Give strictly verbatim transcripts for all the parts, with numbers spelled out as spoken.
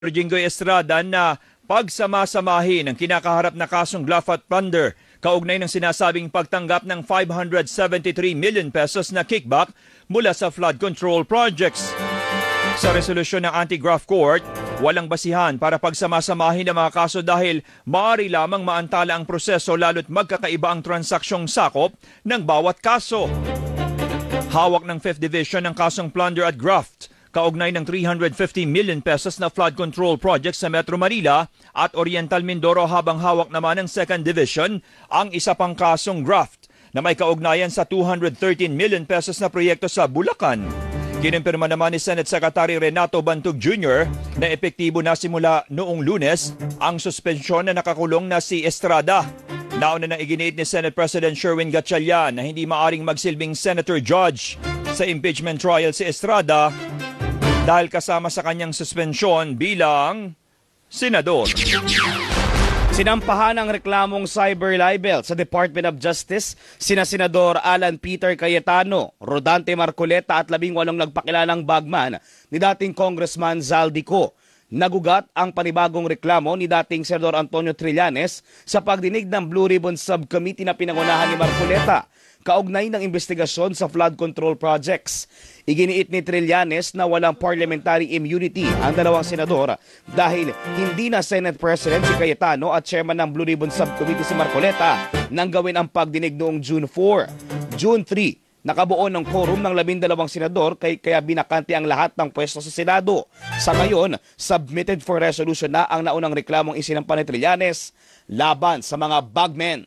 Jinggoy Estrada na pagsamasamahin ang kinakaharap na kasong graft at plunder kaugnay ng sinasabing pagtanggap ng five hundred seventy-three million pesos na kickback mula sa flood control projects. Sa resolusyon ng Anti-Graft Court, walang basihan para pagsamasamahin ang mga kaso dahil maaari lamang maantala ang proseso lalo't magkakaiba ang transaksyong sakop ng bawat kaso. Hawak ng fifth Division ng kasong plunder at graft kaugnay ng three hundred fifty million pesos na flood control project sa Metro Manila at Oriental Mindoro, habang hawak naman ng second Division ang isa pang kasong graft na may kaugnayan sa two hundred thirteen million pesos na proyekto sa Bulacan. Kinumpirma naman ni Senate Secretary Renato Bantug Junior na epektibo na simula noong Lunes ang suspensyon na nakakulong na si Estrada. Nauna nang iginiit ni Senate President Sherwin Gatchalian na hindi maaring magsilbing senator judge sa impeachment trial si Estrada dahil kasama sa kanyang suspensyon bilang senador. Sinampahan ang reklamong cyber libel sa Department of Justice sina Senador Alan Peter Cayetano, Rodante Marcoleta at labing walong nagpakilalang bagman ni dating Congressman Zaldico. Nagugat ang panibagong reklamo ni dating Senador Antonio Trillanes sa pagdinig ng Blue Ribbon Subcommittee na pinangunahan ni Marcoleta kaugnay ng investigasyon sa flood control projects. Iginiit ni Trillanes na walang parliamentary immunity ang dalawang senador dahil hindi na Senate President si Cayetano at Chairman ng Blue Ribbon Subcommittee si Marcoleta nang gawin ang pagdinig noong June four. June three, nakabuo ng quorum ng labindalawang senador kaya binakante ang lahat ng pwesto sa Senado. Sa ngayon, submitted for resolution na ang naunang reklamong isinampa ni Trillanes laban sa mga bagmen.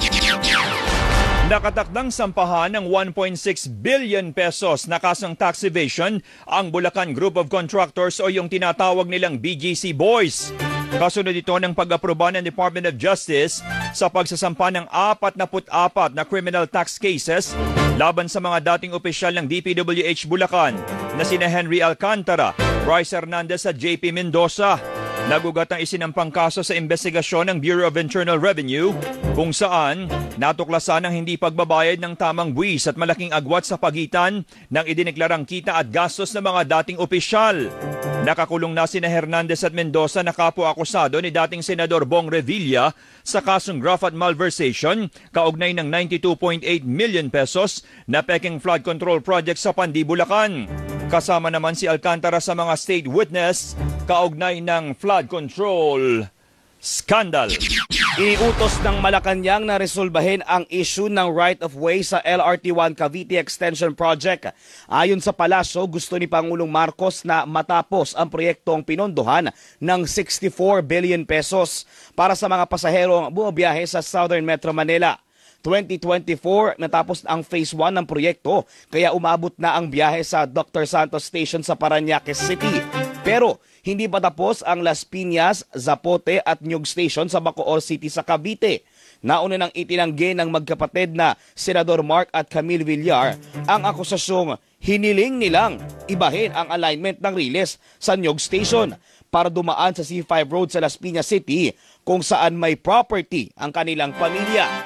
Nakatakdang sampahan ng one point six billion pesos na kasong tax evasion ang Bulacan Group of Contractors o yung tinatawag nilang B G C Boys. Kasunod ito ng pag-aproba ng Department of Justice sa pagsasampa ng forty-four na criminal tax cases laban sa mga dating opisyal ng D P W H Bulacan na sina Henry Alcantara, Bryce Hernandez at J P Mendoza. Nagugat ang isinampang kaso sa investigasyon ng Bureau of Internal Revenue kung saan natuklasan ang hindi pagbabayad ng tamang buwis at malaking agwat sa pagitan ng idineklarang kita at gastos ng mga dating opisyal. Nakakulong na sina Hernandez at Mendoza na kapwa-akusado ni dating Senador Bong Revilla sa kasong graft at malversation kaugnay ng ninety-two point eight million pesos na peking flood control project sa Pandi, Bulacan. Kasama naman si Alcantara sa mga state witness kaugnay ng flood control scandal. Iniutos ng Malacanang na resolbahin ang issue ng right-of-way sa L R T one Cavite Extension Project. Ayon sa palasyo, gusto ni Pangulong Marcos na matapos ang proyektong pinondohan ng sixty-four billion pesos para sa mga pasaherong bumabiyahe sa Southern Metro Manila. twenty twenty-four natapos ang phase one ng proyekto kaya umabot na ang biyahe sa Doctor Santos Station sa Parañaque City. Pero hindi pa tapos ang Las Piñas, Zapote at Nyug Station sa Bacoor City sa Cavite. Nauna nang itinanggi ng magkapatid na Senador Mark at Camille Villar ang akusasyong hiniling nilang ibahin ang alignment ng riles sa Nyug Station para dumaan sa C five Road sa Las Piñas City kung saan may property ang kanilang pamilya.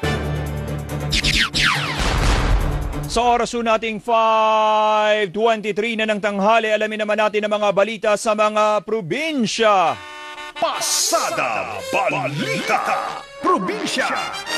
Sa oras nating five twenty-three na ng tanghali, alamin naman natin ang mga balita sa mga probinsya. Pasada Balita Probinsya.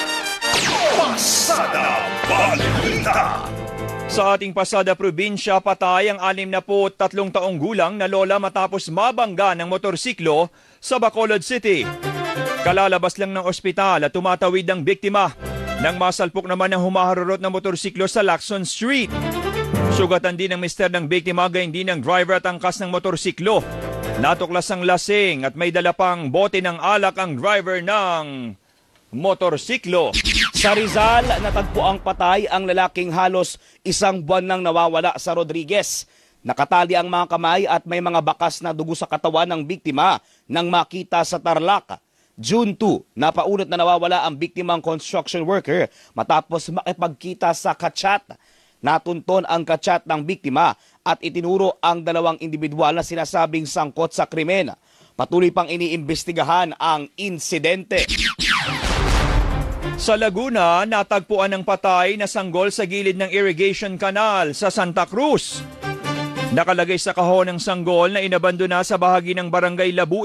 Pasada Balita. Sa ating Pasada Probinsya, patay ang anim na po tatlong taong gulang na lola matapos mabangga ng motorsiklo sa Bacolod City. Kalalabas lang ng ospital at tumatawid ang biktima nang masalpok naman ang humaharurot na motorsiklo sa Lacson Street. Sugatan din ng mister ng biktima, gayon din ng driver at angkas ng motorsiklo. Natuklas ang lasing at may dala pang bote ng alak ang driver ng motorsiklo. Sa Rizal, natagpo ang patay ang lalaking halos isang buwan nang nawawala sa Rodriguez. Nakatali ang mga kamay at may mga bakas na dugo sa katawan ng biktima nang makita sa Tarlac. June two, napaunot na nawawala ang biktimang construction worker matapos makipagkita sa kachat. Natunton ang kachat ng biktima at itinuro ang dalawang individual na sinasabing sangkot sa krimen. Patuloy pang iniimbestigahan ang insidente. Sa Laguna, natagpuan ng patay na sanggol sa gilid ng irrigation canal sa Santa Cruz. Nakalagay sa kahon ng sanggol na inabandona sa bahagi ng Barangay Labu